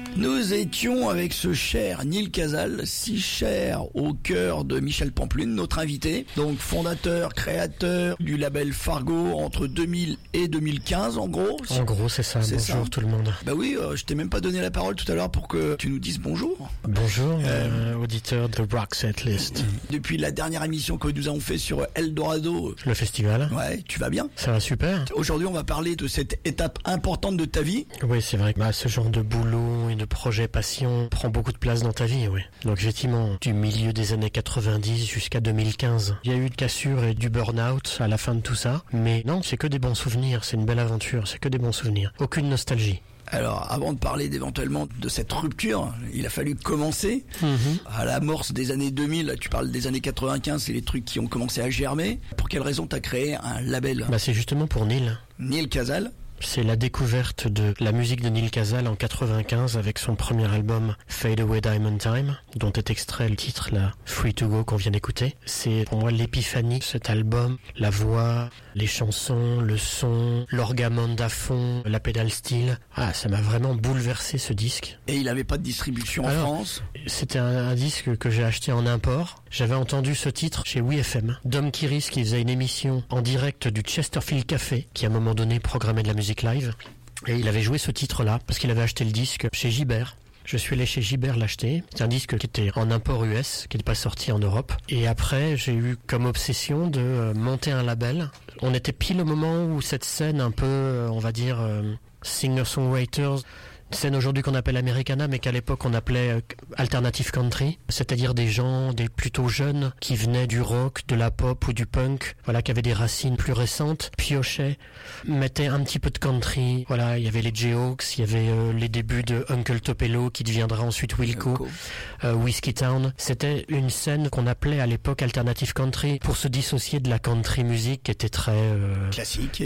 Nous étions avec ce cher Neil Casal, si cher au cœur de Michel Pamplune, notre invité, donc fondateur, créateur du label Fargo entre 2000 et 2015 en gros. En gros, c'est ça. C'est bonjour ça. Tout le monde. Bah oui, je t'ai même pas donné la parole tout à l'heure pour que tu nous dises bonjour. Bonjour, auditeur de Rock Set List. Depuis la dernière émission que nous avons fait sur Eldorado. Le festival. Ouais, tu vas bien? Ça va super. Aujourd'hui, on va parler de cette étape importante de ta vie. Oui, c'est vrai que ce genre de boulot et de projet passion prend beaucoup de place dans ta vie, oui. Donc effectivement, du milieu des années 90 jusqu'à 2015, il y a eu de cassures et du burn-out à la fin de tout ça. Mais non, c'est que des bons souvenirs, c'est une belle aventure, c'est que des bons souvenirs. Aucune nostalgie. Alors, avant de parler éventuellement de cette rupture, il a fallu commencer. À l'amorce des années 2000, tu parles des années 95, c'est les trucs qui ont commencé à germer. Pour quelle raison t'as créé un label? C'est justement pour Neil. Neil Casal. C'est la découverte de la musique de Neil Casal en 95 avec son premier album Fade Away Diamond Time, dont est extrait le titre là, Free to Go qu'on vient d'écouter. C'est pour moi l'épiphanie, cet album, la voix, les chansons, le son, l'orgamande à fond, la pédale steel. Ça m'a vraiment bouleversé ce disque. Et il avait pas de distribution en France? C'était un disque que j'ai acheté en import. J'avais entendu ce titre chez WeFM. Dom Kiris qui faisait une émission en direct du Chesterfield Café, qui à un moment donné programmait de la musique live. Et il avait joué ce titre-là parce qu'il avait acheté le disque chez Gibert. Je suis allé chez Gibert l'acheter. C'est un disque qui était en import US, qui n'est pas sorti en Europe. Et après, j'ai eu comme obsession de monter un label. On était pile au moment où cette scène un peu, on va dire, singer-songwriters, scène aujourd'hui qu'on appelle Americana, mais qu'à l'époque on appelait alternative country, c'est-à-dire des gens, des plutôt jeunes, qui venaient du rock, de la pop ou du punk, voilà, qui avaient des racines plus récentes, piochaient, mettaient un petit peu de country, voilà, il y avait les Jayhawks, il y avait les débuts de Uncle Tupelo, qui deviendra ensuite Wilco, Whiskey Town. C'était une scène qu'on appelait à l'époque alternative country, pour se dissocier de la country music, qui était très classique,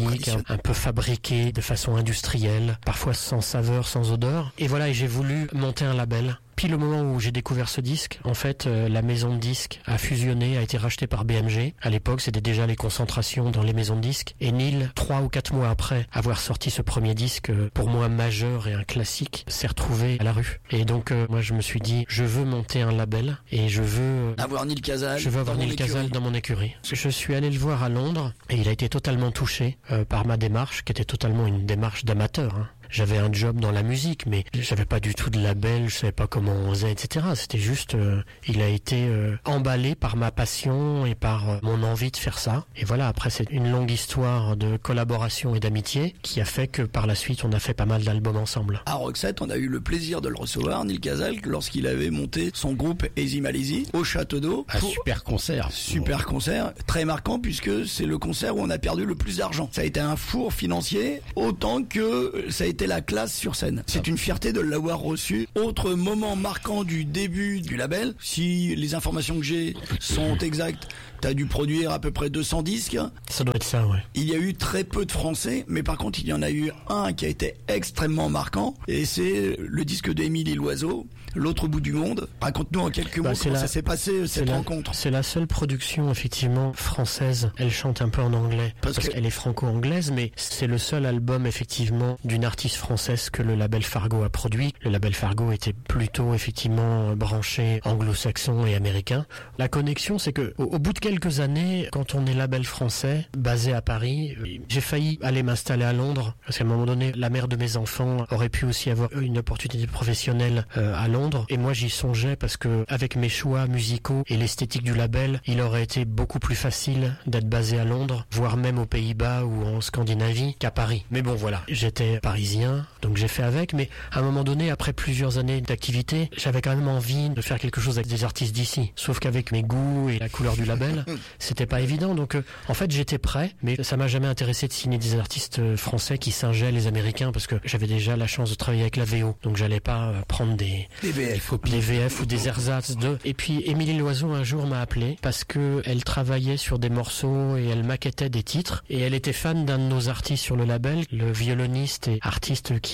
un peu fabriquée de façon industrielle, parfois sans saveur, sans odeur. Et voilà, et j'ai voulu monter un label. Pile au moment où j'ai découvert ce disque, en fait, la maison de disques a fusionné, a été rachetée par BMG. À l'époque, c'était déjà les concentrations dans les maisons de disques. Et Neil, 3 ou 4 mois après avoir sorti ce premier disque, pour moi majeur et un classique, s'est retrouvé à la rue. Et donc, moi, je me suis dit, je veux monter un label et je veux avoir Neil Casal. Je veux avoir Neil Casal dans mon écurie. Je suis allé le voir à Londres et il a été totalement touché par ma démarche, qui était totalement une démarche d'amateur. J'avais un job dans la musique, mais j'avais pas du tout de label, je savais pas comment on faisait, etc. C'était juste, il a été emballé par ma passion et par mon envie de faire ça. Et voilà, après c'est une longue histoire de collaboration et d'amitié qui a fait que par la suite on a fait pas mal d'albums ensemble. À Roxette, on a eu le plaisir de le recevoir, Neil Casal, lorsqu'il avait monté son groupe Easy Malizy au Château d'Eau. Super concert. Super concert, très marquant puisque c'est le concert où on a perdu le plus d'argent. Ça a été un four financier, autant que ça a été la classe sur scène. C'est une fierté de l'avoir reçu. Autre moment marquant du début du label, si les informations que j'ai sont exactes, t'as dû produire à peu près 200 disques. Ça doit être ça, ouais. Il y a eu très peu de français, mais par contre, il y en a eu un qui a été extrêmement marquant, et c'est le disque d'Émilie Loiseau, L'autre bout du monde. Raconte-nous en quelques mots comment ça s'est passé, cette rencontre. C'est la seule production, effectivement, française. Elle chante un peu en anglais, parce qu'elle est franco-anglaise, mais c'est le seul album, effectivement, d'une artiste française que le label Fargo a produit. Le label Fargo était plutôt, effectivement, branché anglo-saxon et américain. La connexion, c'est que, au bout de quelques années, quand on est label français, basé à Paris, j'ai failli aller m'installer à Londres, parce qu'à un moment donné, la mère de mes enfants aurait pu aussi avoir une opportunité professionnelle à Londres. Et moi, j'y songeais parce que, avec mes choix musicaux et l'esthétique du label, il aurait été beaucoup plus facile d'être basé à Londres, voire même aux Pays-Bas ou en Scandinavie, qu'à Paris. Mais bon, voilà. J'étais parisien, donc j'ai fait avec, mais à un moment donné, après plusieurs années d'activité, j'avais quand même envie de faire quelque chose avec des artistes d'ici. Sauf qu'avec mes goûts et la couleur du label, c'était pas évident. Donc, en fait, j'étais prêt, mais ça m'a jamais intéressé de signer des artistes français qui singeaient les Américains, parce que j'avais déjà la chance de travailler avec la VO. Donc, j'allais pas prendre des VF ou des ersatz de. Et puis, Émilie Loiseau, un jour, m'a appelé parce que elle travaillait sur des morceaux et elle maquettait des titres. Et elle était fan d'un de nos artistes sur le label, le violoniste et artiste qui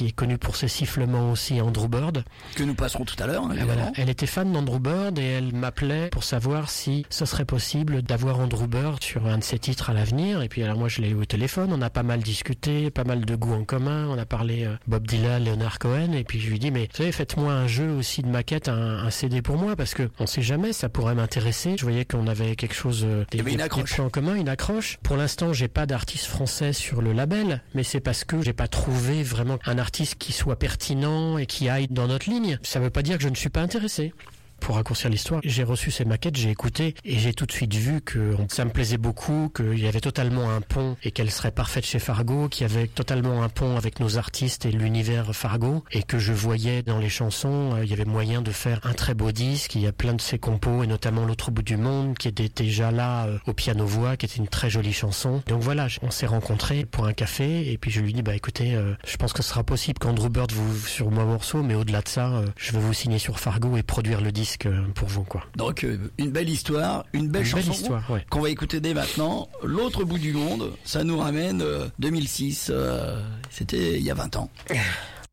qui est connue pour ses sifflements aussi, Andrew Bird. Que nous passerons tout à l'heure. Voilà. Elle était fan d'Andrew Bird et elle m'appelait pour savoir si ce serait possible d'avoir Andrew Bird sur un de ses titres à l'avenir. Et puis alors moi je l'ai eu au téléphone, on a pas mal discuté, pas mal de goûts en commun, on a parlé Bob Dylan, Leonard Cohen, et puis je lui dis mais vous savez, faites-moi un jeu aussi de maquette, un CD pour moi, parce que on sait jamais, ça pourrait m'intéresser. Je voyais qu'on avait quelque chose, des points en commun, une accroche. Pour l'instant j'ai pas d'artiste français sur le label, mais c'est parce que j'ai pas trouvé vraiment un artiste qui soit pertinent et qui aille dans notre ligne. Ça veut pas dire que je ne suis pas intéressé. Pour raccourcir l'histoire, j'ai reçu ces maquettes, j'ai écouté et j'ai tout de suite vu que ça me plaisait beaucoup, qu'il y avait totalement un pont et qu'elle serait parfaite chez Fargo, qu'il y avait totalement un pont avec nos artistes et l'univers Fargo, et que je voyais dans les chansons, il y avait moyen de faire un très beau disque. Il y a plein de ces compos et notamment L'autre bout du monde qui était déjà là au piano-voix, qui était une très jolie chanson. Donc voilà, on s'est rencontrés pour un café et puis je lui dis écoutez, je pense que ce sera possible qu'Andrew Bird vous sur mon morceau, mais au-delà de ça, je vais vous signer sur Fargo et produire le disque pour vous, quoi. Donc une belle histoire, une belle chanson qu'on va écouter dès maintenant. L'autre bout du monde, ça nous ramène 2006, c'était il y a 20 ans.